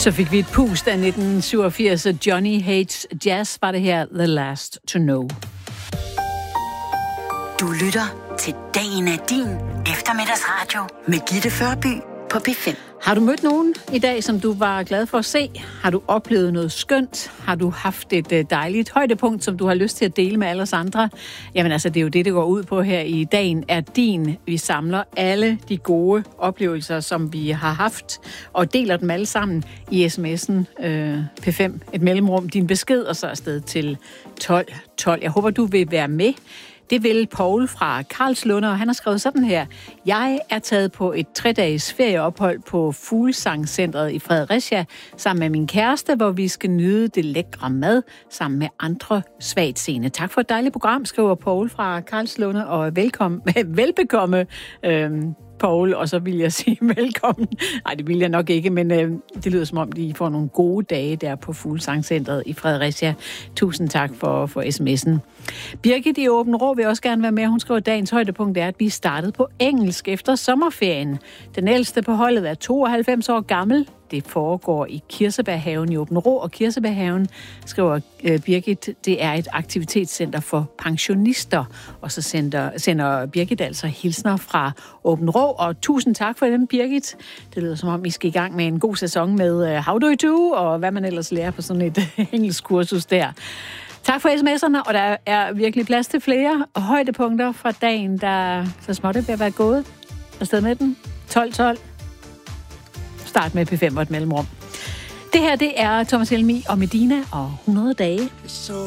Så fik vi et pust af 1987, og Johnny Hates Jazz var det her, The Last to Know. Du lytter til Dagen er din eftermiddagsradio med Gitte Førby på P5. Har du mødt nogen i dag, som du var glad for at se? Har du oplevet noget skønt? Har du haft et dejligt højdepunkt, som du har lyst til at dele med alle os andre? Jamen altså, det er jo det går ud på her i Dagen er din. Vi samler alle de gode oplevelser, som vi har haft, og deler dem alle sammen i sms'en P5, et mellemrum, din besked, og så afsted til 12. Jeg håber, du vil være med. Det vil Poul fra Karlslunde, og han har skrevet sådan her. Jeg er taget på et 3-dages ferieophold på Fuglsangcentret i Fredericia sammen med min kæreste, hvor vi skal nyde det lækre mad sammen med andre svagtseende. Tak for et dejligt program, skriver Poul fra Karlslunde, og velbekomme Poul, og så vil jeg sige velkommen. Nej, det vil jeg nok ikke, men det lyder som om, de får nogle gode dage der på Fuglsangcentret i Fredericia. Tusind tak for sms'en. Birgit i Åben Rå vil også gerne være med. Hun skriver, at dagens højdepunkt er, at vi startede på engelsk efter sommerferien. Den ældste på holdet er 92 år gammel. Det foregår i Kirsebærhaven i Åben Rå, og Kirsebærhaven, skriver Birgit, det er et aktivitetscenter for pensionister. Og så sender Birgit altså hilsner fra Åben Rå, og tusind tak for den, Birgit. Det lyder som om, I skal i gang med en god sæson med How Do You Do, og hvad man ellers lærer på sådan et engelsk kursus der. Tak for sms'erne, og der er virkelig plads til flere højdepunkter fra dagen, der så småt det vil være gået. Afsted med den. 12. Start med P5 og et mellemrum. Det her, det er Thomas Helmig og Medina og 100 dage.